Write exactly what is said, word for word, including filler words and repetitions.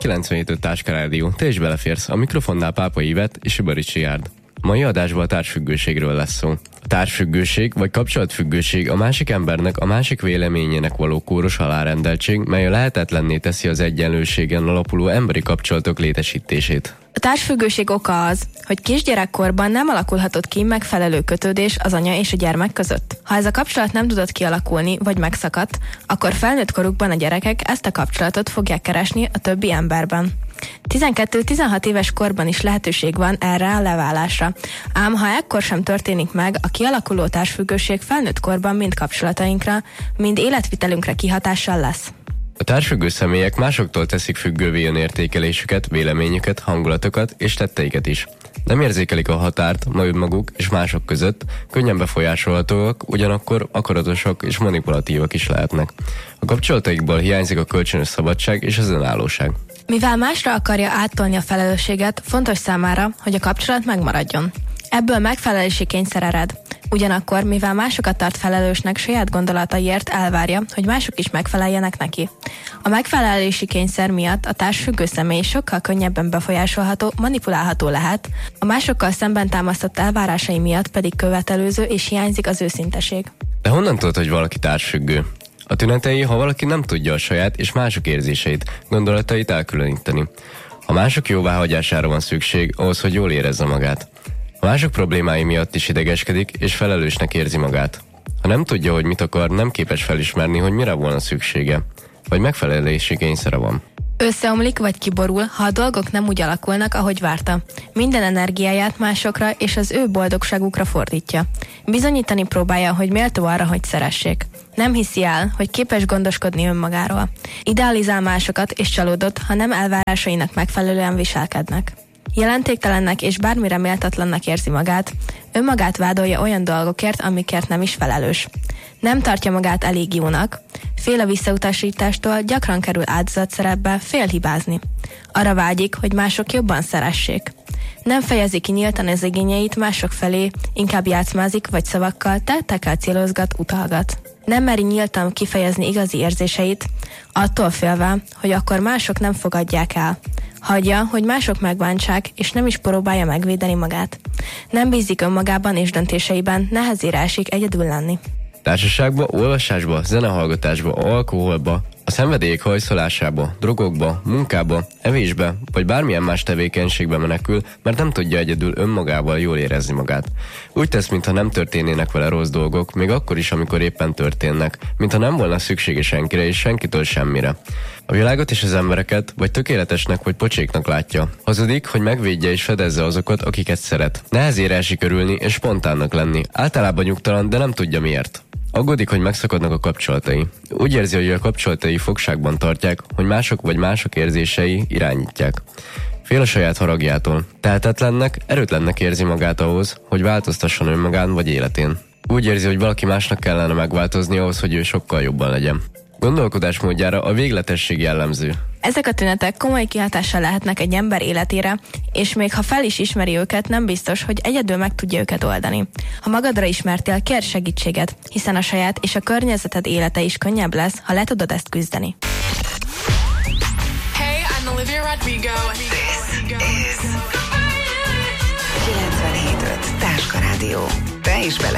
kilencvenhét öt Táska Rádió. Te is beleférsz. A mikrofonnál Pápai Ivett és Ibarics Richárd. Mai adásban a társfüggőségről lesz szó. A társfüggőség vagy kapcsolatfüggőség a másik embernek, a másik véleményének való kóros alárendeltség, mely a lehetetlenné teszi az egyenlőségen alapuló emberi kapcsolatok létesítését. A társfüggőség oka az, hogy kisgyerekkorban nem alakulhatott ki megfelelő kötődés az anya és a gyermek között. Ha ez a kapcsolat nem tudott kialakulni, vagy megszakadt, akkor felnőtt korukban a gyerekek ezt a kapcsolatot fogják keresni a többi emberben. tizenkét-tizenhat éves korban is lehetőség van erre a leválásra, ám ha ekkor sem történik meg, a kialakuló társfüggőség felnőtt korban mind kapcsolatainkra, mind életvitelünkre kihatással lesz. A társfüggő személyek másoktól teszik függővé önértékelésüket, véleményüket, hangulatokat és tetteiket is. Nem érzékelik a határt majd maguk és mások között, könnyen befolyásolhatóak, ugyanakkor akaratosak és manipulatívak is lehetnek. A kapcsolataikból hiányzik a kölcsönös szabadság és az önállóság. Mivel másra akarja áttolni a felelősséget, fontos számára, hogy a kapcsolat megmaradjon. Ebből megfelelési kényszer ered. Ugyanakkor, mivel másokat tart felelősnek, saját gondolataiért elvárja, hogy mások is megfeleljenek neki. A megfelelési kényszer miatt a társfüggő személy sokkal könnyebben befolyásolható, manipulálható lehet, a másokkal szemben támasztott elvárásai miatt pedig követelőző és hiányzik az őszinteség. De honnan tudod, hogy valaki társfüggő? A tünetei, ha valaki nem tudja a saját és mások érzéseit, gondolatait elkülöníteni. Ha mások jóváhagyására van szükség, ahhoz, hogy jól érezze magát. A mások problémái miatt is idegeskedik és felelősnek érzi magát. Ha nem tudja, hogy mit akar, nem képes felismerni, hogy mire volna szüksége, vagy megfelelési kényszere van. Összeomlik vagy kiborul, ha a dolgok nem úgy alakulnak, ahogy várta. Minden energiáját másokra és az ő boldogságukra fordítja. Bizonyítani próbálja, hogy méltó arra, hogy szeressék. Nem hiszi el, hogy képes gondoskodni önmagáról. Idealizál másokat és csalódott, ha nem elvárásainak megfelelően viselkednek. Jelentéktelennek és bármire méltatlannak érzi magát, önmagát vádolja olyan dolgokért, amikért nem is felelős. Nem tartja magát elég jónak, fél a visszautasítástól, gyakran kerül áldozatszerepbe, fél hibázni. Arra vágyik, hogy mások jobban szeressék. Nem fejezi ki nyíltan az igényeit mások felé, inkább játszmázik vagy szavakkal, tettekkel célozgat, utalgat. Nem meri nyíltan kifejezni igazi érzéseit, attól félve, hogy akkor mások nem fogadják el. Hagyja, hogy mások megbántsák, és nem is próbálja megvédeni magát. Nem bízik önmagában és döntéseiben, nehezére esik egyedül lenni. Társaságba, olvasásba, zenehallgatásba, alkoholba, a szenvedélyek hajszolásába, drogokba, munkába, evésbe, vagy bármilyen más tevékenységbe menekül, mert nem tudja egyedül önmagával jól érezni magát. Úgy tesz, mintha nem történnének vele rossz dolgok, még akkor is, amikor éppen történnek, mintha nem volna szüksége senkire és senkitől semmire. A világot és az embereket vagy tökéletesnek, vagy pocséknak látja. Hazudik, hogy megvédje és fedezze azokat, akiket szeret. Nehezére esik örülni és spontánnak lenni. Általában nyugtalan, de nem tudja miért. Aggódik, hogy megszakadnak a kapcsolatai. Úgy érzi, hogy a kapcsolatai fogságban tartják, hogy mások vagy mások érzései irányítják. Fél a saját haragjától. Tehetetlennek, erőtlennek érzi magát ahhoz, hogy változtasson önmagán vagy életén. Úgy érzi, hogy valaki másnak kellene megváltozni ahhoz, hogy ő sokkal jobban legyen. Gondolkodásmódjára a végletesség jellemző. Ezek a tünetek komoly kihatással lehetnek egy ember életére, és még ha fel is ismeri őket, nem biztos, hogy egyedül meg tudja őket oldani. Ha magadra ismertél, kérj segítséget, hiszen a saját és a környezeted élete is könnyebb lesz, ha le tudod ezt küzdeni. Hey, I'm Olivia Rodrigo. This is kilencvenhét öt Táska Rádió. Te is bele